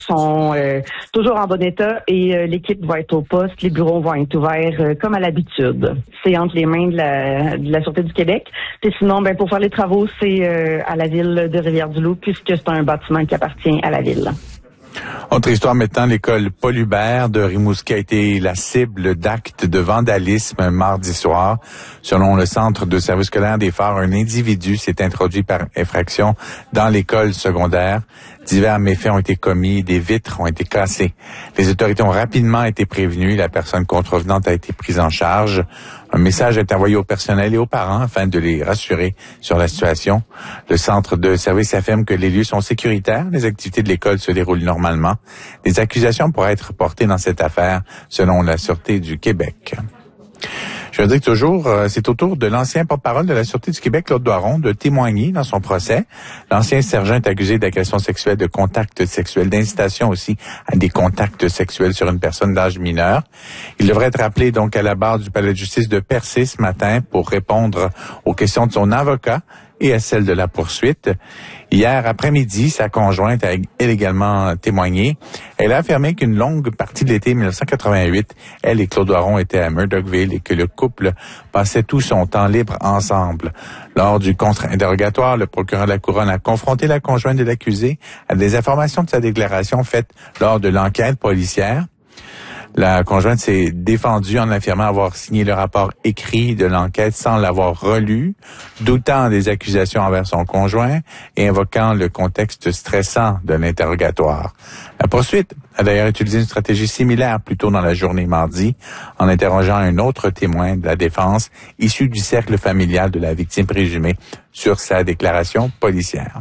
sont toujours en bon état et l'équipe va être au poste, les bureaux vont être ouverts comme à l'habitude. C'est entre les mains de la Sûreté du Québec. Et sinon, pour faire les travaux, c'est à la ville de Rivière-du-Loup puisque c'est un bâtiment qui appartient à la ville. Autre histoire maintenant, l'école Paul Hubert de Rimouski a été la cible d'actes de vandalisme mardi soir. Selon le centre de service scolaire des Phares, un individu s'est introduit par infraction dans l'école secondaire. Divers méfaits ont été commis, des vitres ont été cassées. Les autorités ont rapidement été prévenues, la personne contrevenante a été prise en charge. Un message est envoyé au personnel et aux parents afin de les rassurer sur la situation. Le centre de service affirme que les lieux sont sécuritaires, les activités de l'école se déroulent normalement. Des accusations pourraient être portées dans cette affaire, selon la Sûreté du Québec. Je veux dire que toujours, c'est au tour de l'ancien porte-parole de la Sûreté du Québec, Claude Doiron, de témoigner dans son procès. L'ancien sergent est accusé d'agression sexuelle, de contact sexuel, d'incitation aussi à des contacts sexuels sur une personne d'âge mineur. Il devrait être appelé donc à la barre du palais de justice de Percé ce matin pour répondre aux questions de son avocat et à celle de la poursuite. Hier après-midi, sa conjointe a également témoigné. Elle a affirmé qu'une longue partie de l'été 1988, elle et Claude Doiron étaient à Murdochville et que le couple passait tout son temps libre ensemble. Lors du contre-interrogatoire, le procureur de la Couronne a confronté la conjointe de l'accusé à des informations de sa déclaration faite lors de l'enquête policière. La conjointe s'est défendue en affirmant avoir signé le rapport écrit de l'enquête sans l'avoir relu, doutant des accusations envers son conjoint et invoquant le contexte stressant de l'interrogatoire. La poursuite a d'ailleurs utilisé une stratégie similaire plus tôt dans la journée mardi, en interrogeant un autre témoin de la défense issu du cercle familial de la victime présumée sur sa déclaration policière.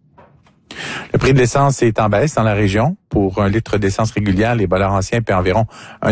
Le prix de l'essence est en baisse dans la région. Pour un litre d'essence régulière, les bollards anciens paient environ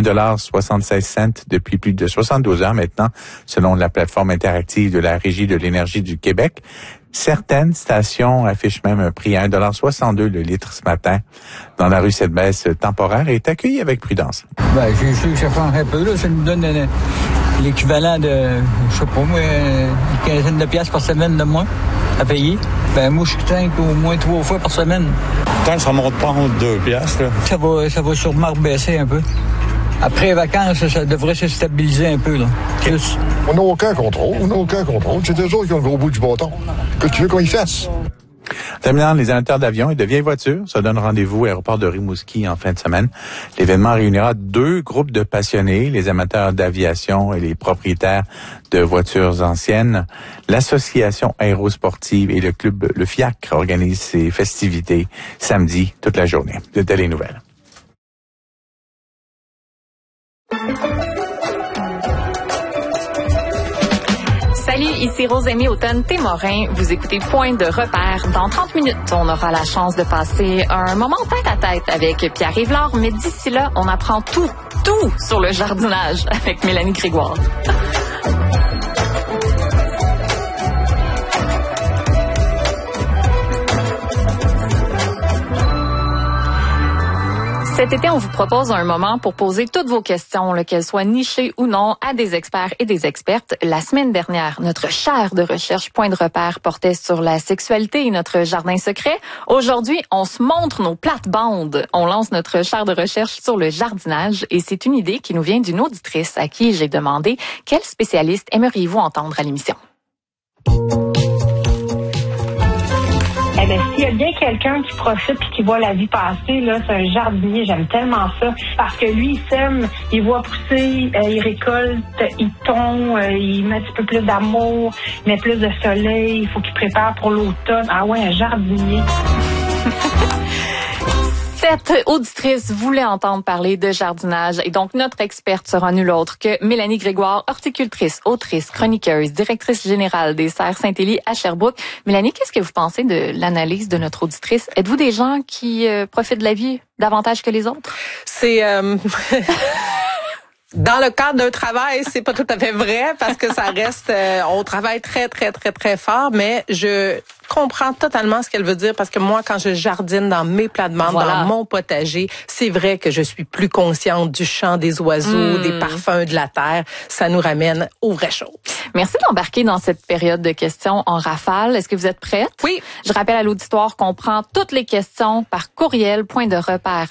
1,76 $ depuis plus de 72 heures maintenant, selon la plateforme interactive de la Régie de l'énergie du Québec. Certaines stations affichent même un prix à 1,62 $ le litre ce matin. Dans la rue, cette baisse temporaire est accueillie avec prudence. J'ai su que ça change un peu, là. Ça nous donne l'équivalent de, je sais pas moi, une quinzaine de piastres par semaine de moins à payer. Moi, je tank au moins 3 fois par semaine. Tant que ça ne monte pas en 2 piastres, là. Ça va sûrement rebaisser un peu. Après les vacances, ça devrait se stabiliser un peu, là. Plus. On n'a aucun contrôle. C'est eux autres qui ont le gros bout du bâton. Que tu veux qu'on y fasse? Terminant, les amateurs d'avions et de vieilles voitures se donnent rendez-vous à l'aéroport de Rimouski en fin de semaine. L'événement réunira 2 groupes de passionnés, les amateurs d'aviation et les propriétaires de voitures anciennes. L'association aérosportive et le club Le Fiacre organisent ces festivités samedi toute la journée. De Télé Nouvelles. Salut, ici Rosémie Automne-Témorin. Vous écoutez Point de repère. Dans 30 minutes, on aura la chance de passer un moment tête-à-tête avec Pierre Yvelard, mais d'ici là, on apprend tout sur le jardinage avec Mélanie Grégoire. Cet été, on vous propose un moment pour poser toutes vos questions, qu'elles soient nichées ou non, à des experts et des expertes. La semaine dernière, notre chaire de recherche Point de repère portait sur la sexualité et notre jardin secret. Aujourd'hui, on se montre nos plates-bandes. On lance notre chaire de recherche sur le jardinage et c'est une idée qui nous vient d'une auditrice à qui j'ai demandé quel spécialiste aimeriez-vous entendre à l'émission? S'il y a bien quelqu'un qui profite et qui voit la vie passer, là, c'est un jardinier. J'aime tellement ça. Parce que lui, il sème, il voit pousser, il récolte, il tond, il met un petit peu plus d'amour, il met plus de soleil, il faut qu'il prépare pour l'automne. Ah ouais, un jardinier. Cette auditrice voulait entendre parler de jardinage et donc notre experte sera nulle autre que Mélanie Grégoire, horticultrice, autrice, chroniqueuse, directrice générale des Serres Saint-Élie à Sherbrooke. Mélanie, qu'est-ce que vous pensez de l'analyse de notre auditrice? Êtes-vous des gens qui profitent de la vie davantage que les autres? C'est... Dans le cadre d'un travail, c'est pas tout à fait vrai parce que ça reste, on travaille très, très, très, très fort, mais je comprends totalement ce qu'elle veut dire parce que moi, quand je jardine dans mes plates-bandes, dans mon potager, c'est vrai que je suis plus consciente du chant des oiseaux, des parfums de la terre. Ça nous ramène aux vraies choses. Merci d'embarquer dans cette période de questions en rafale. Est-ce que vous êtes prête? Oui. Je rappelle à l'auditoire qu'on prend toutes les questions par courriel,